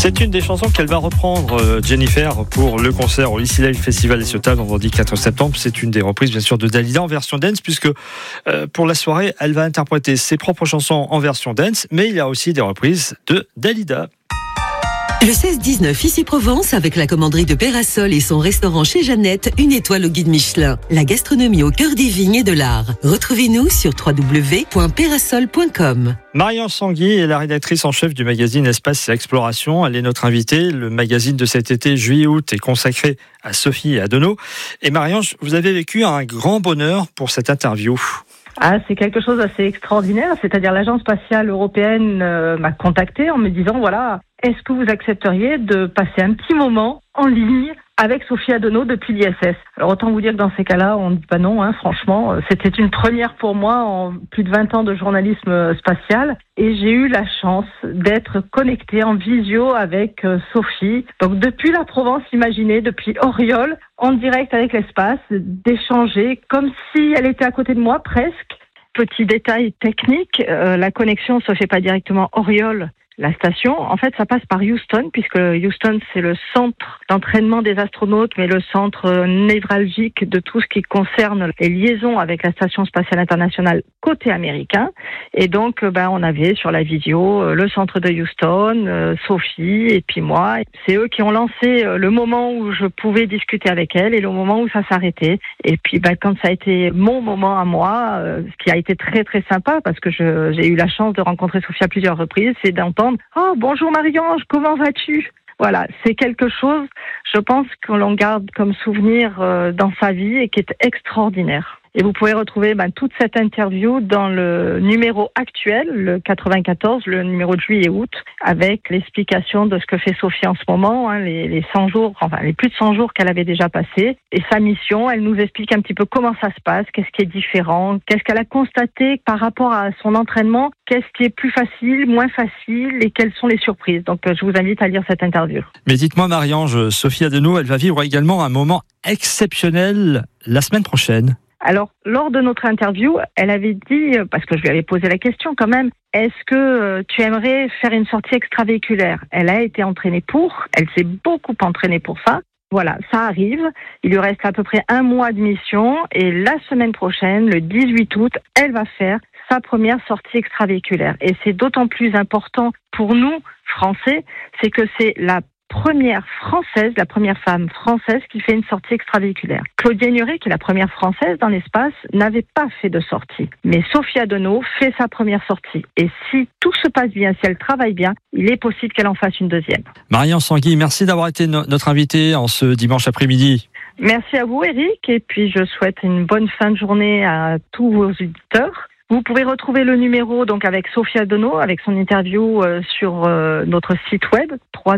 C'est une des chansons qu'elle va reprendre, Jennifer, pour le concert au Lycée Live Festival des Ciotat, vendredi 4 septembre. C'est une des reprises, bien sûr, de Dalida en version dance, puisque pour la soirée, elle va interpréter ses propres chansons en version dance, mais il y a aussi des reprises de Dalida. Le 16-19 ici Provence avec la commanderie de Pérasol et son restaurant chez Jeannette, une étoile au guide Michelin. La gastronomie au cœur des vignes et de l'art. Retrouvez-nous sur www.perasol.com. Marion Sangui est la rédactrice en chef du magazine Espace et Exploration. Elle est notre invitée. Le magazine de cet été, juillet-août, est consacré à Sophie et à Denaud. Et Marion, vous avez vécu un grand bonheur pour cette interview. C'est quelque chose d'assez extraordinaire. C'est-à-dire l'Agence spatiale européenne m'a contacté en me disant, voilà, est-ce que vous accepteriez de passer un petit moment en ligne avec Sophie Denaud depuis l'ISS? Alors autant vous dire que dans ces cas-là, on ne dit pas non, franchement. C'était une première pour moi en plus de 20 ans de journalisme spatial. Et j'ai eu la chance d'être connectée en visio avec Sophie. Donc depuis la Provence, imaginez, depuis Auriol, en direct avec l'espace, d'échanger comme si elle était à côté de moi presque. Petit détail technique, la connexion se fait pas directement Auriol, la station. En fait, ça passe par Houston, puisque Houston, c'est le centre d'entraînement des astronautes, mais le centre névralgique de tout ce qui concerne les liaisons avec la Station spatiale internationale côté américain. Et donc, on avait sur la visio le centre de Houston, Sophie et puis moi. C'est eux qui ont lancé le moment où je pouvais discuter avec elle et le moment où ça s'arrêtait. Et puis, quand ça a été mon moment à moi, ce qui a été très très sympa, parce que j'ai eu la chance de rencontrer Sophie à plusieurs reprises, c'est d'entendre « Oh, bonjour Marie-Ange, comment vas-tu ?» Voilà, c'est quelque chose, je pense, que l'on garde comme souvenir dans sa vie et qui est extraordinaire. Et vous pouvez retrouver toute cette interview dans le numéro actuel, le 94, le numéro de juillet-août, avec l'explication de ce que fait Sophie en ce moment, les 100 jours, les plus de 100 jours qu'elle avait déjà passés. Et sa mission, elle nous explique un petit peu comment ça se passe, qu'est-ce qui est différent, qu'est-ce qu'elle a constaté par rapport à son entraînement, qu'est-ce qui est plus facile, moins facile et quelles sont les surprises. Donc je vous invite à lire cette interview. Mais dites-moi Marie-Ange, Sophie Denaud, elle va vivre également un moment exceptionnel la semaine prochaine. Alors, lors de notre interview, elle avait dit, parce que je lui avais posé la question quand même, est-ce que tu aimerais faire une sortie extravéhiculaire? Elle a été entraînée elle s'est beaucoup entraînée pour ça. Voilà, ça arrive. Il lui reste à peu près 1 mois de mission et la semaine prochaine, le 18 août, elle va faire sa première sortie extravéhiculaire. Et c'est d'autant plus important pour nous, Français, c'est que c'est la première femme française qui fait une sortie extravéhiculaire. Claudia Ignoret, qui est la première française dans l'espace, n'avait pas fait de sortie. Mais Sophie Denaud fait sa première sortie. Et si tout se passe bien, si elle travaille bien, il est possible qu'elle en fasse une deuxième. Marion Sangui, merci d'avoir été notre invitée en ce dimanche après-midi. Merci à vous, Eric. Et puis, je souhaite une bonne fin de journée à tous vos auditeurs. Vous pouvez retrouver le numéro donc avec Sophie Denaud, avec son interview sur notre site web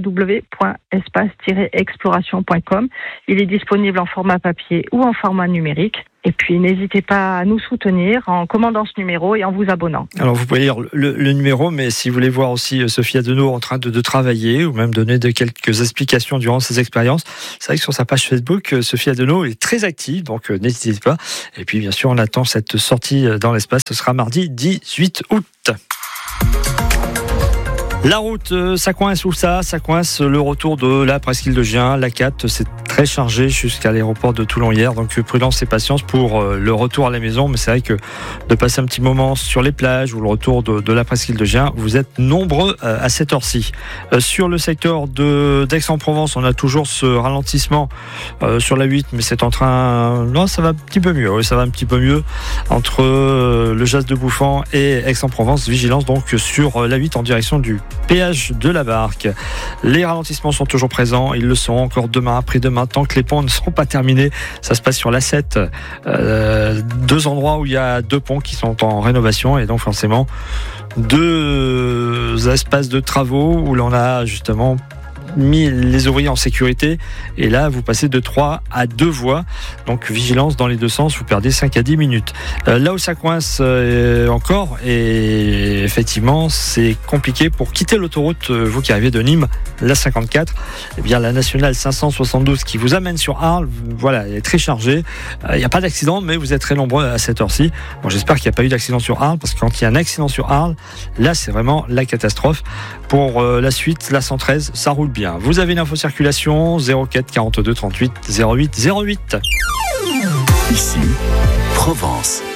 www.espace-exploration.com. Il est disponible en format papier ou en format numérique. Et puis, n'hésitez pas à nous soutenir en commandant ce numéro et en vous abonnant. Alors, vous pouvez lire le numéro, mais si vous voulez voir aussi Sophie Denaud en train de travailler ou même donner quelques explications durant ses expériences, c'est vrai que sur sa page Facebook, Sophie Denaud est très active, donc n'hésitez pas. Et puis, bien sûr, on attend cette sortie dans l'espace. Ce sera mardi 18 août. La route, ça coince où ça coince le retour de la presqu'île de Gien. La 4, c'est très chargé jusqu'à l'aéroport de Toulon hier. Donc prudence et patience pour le retour à la maison. Mais c'est vrai que de passer un petit moment sur les plages ou le retour de la presqu'île de Gien, vous êtes nombreux à cette heure-ci. Sur le secteur d'Aix-en-Provence, on a toujours ce ralentissement sur la 8, mais c'est en train... Non, ça va un petit peu mieux. Oui, ça va un petit peu mieux entre le Jas de Bouffan et Aix-en-Provence. Vigilance donc sur la 8 en direction du péage de la Barque. Les ralentissements sont toujours présents, ils le seront encore demain, après-demain, tant que les ponts ne seront pas terminés. Ça se passe sur l'A7, 2 endroits où il y a 2 ponts qui sont en rénovation et donc forcément 2 espaces de travaux où l'on a justement mis les ouvriers en sécurité. Et là, vous passez de 3 à 2 voies. Donc, vigilance dans les deux sens, vous perdez 5 à 10 minutes. Là où ça coince encore, et effectivement, c'est compliqué pour quitter l'autoroute, vous qui arrivez de Nîmes, la 54, eh bien, la nationale 572 qui vous amène sur Arles, voilà, elle est très chargée. Il n'y a pas d'accident, mais vous êtes très nombreux à cette heure-ci. Bon, j'espère qu'il n'y a pas eu d'accident sur Arles, parce que quand il y a un accident sur Arles, là, c'est vraiment la catastrophe. Pour la suite, la 113, ça roule bien. Vous avez une info circulation 04 42 38 08 08. Ici, Provence.